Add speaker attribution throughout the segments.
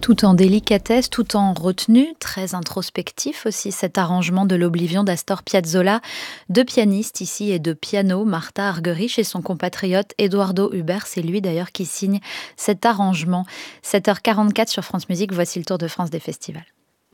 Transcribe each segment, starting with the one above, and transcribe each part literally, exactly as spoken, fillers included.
Speaker 1: Tout en délicatesse, tout en retenue, très introspectif aussi cet arrangement de l'Oblivion d'Astor Piazzolla. Deux pianistes ici et de piano, Martha Argerich et son compatriote Eduardo Huber. C'est lui d'ailleurs qui signe cet arrangement. sept heures quarante-quatre sur France Musique, voici le tour de France des festivals.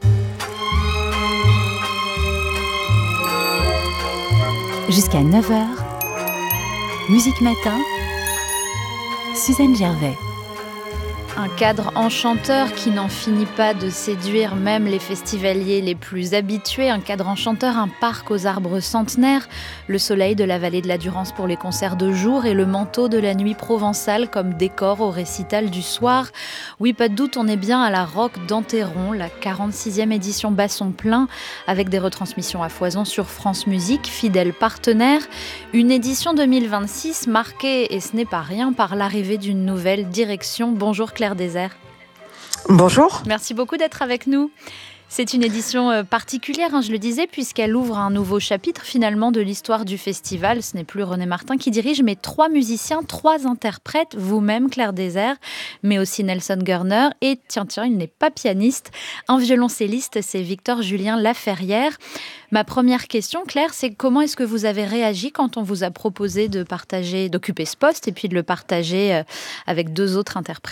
Speaker 2: Jusqu'à neuf heures, Musique Matin, Suzanne Gervais.
Speaker 1: Un cadre enchanteur qui n'en finit pas de séduire même les festivaliers les plus habitués. Un cadre enchanteur, un parc aux arbres centenaires, le soleil de la vallée de la Durance pour les concerts de jour et le manteau de la nuit provençale comme décor au récital du soir. Oui, pas de doute, on est bien à la Roque d'Enterron, la quarante-sixième édition basson plein, avec des retransmissions à foison sur France Musique, fidèle partenaire. Une édition deux mille vingt-six marquée, et ce n'est pas rien, par l'arrivée d'une nouvelle direction. Bonjour Claire Désert.
Speaker 3: Bonjour.
Speaker 1: Merci beaucoup d'être avec nous. C'est une édition particulière, hein, je le disais, puisqu'elle ouvre un nouveau chapitre finalement de l'histoire du festival. Ce n'est plus René Martin qui dirige, mais trois musiciens, trois interprètes, vous-même Claire Désert, mais aussi Nelson Gerner. Et tiens, tiens, il n'est pas pianiste. Un violoncelliste, c'est Victor Julien Laferrière. Ma première question, Claire, c'est comment est-ce que vous avez réagi quand on vous a proposé de partager, d'occuper ce poste et puis de le partager avec deux autres interprètes ?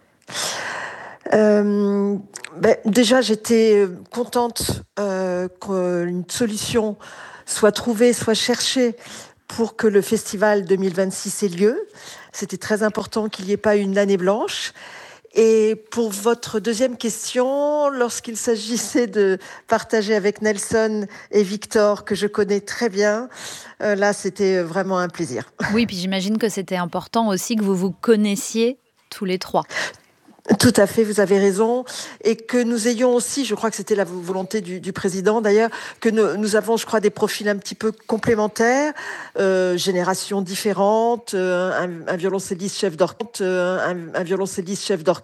Speaker 3: Euh, ben, déjà, j'étais contente euh, qu'une solution soit trouvée, soit cherchée pour que le festival deux mille vingt-six ait lieu. C'était très important qu'il n'y ait pas une année blanche. Et pour votre deuxième question, lorsqu'il s'agissait de partager avec Nelson et Victor, que je connais très bien, euh, là, c'était vraiment un plaisir.
Speaker 1: Oui, puis j'imagine que c'était important aussi que vous vous connaissiez tous les trois.
Speaker 3: Tout à fait, vous avez raison. Et que nous ayons aussi, je crois que c'était la volonté du, du président d'ailleurs, que nous, nous avons, je crois, des profils un petit peu complémentaires, euh, générations différentes, euh, un, un violoncelliste chef d'orchestre, euh, un, un violoncelliste chef d'orchestre,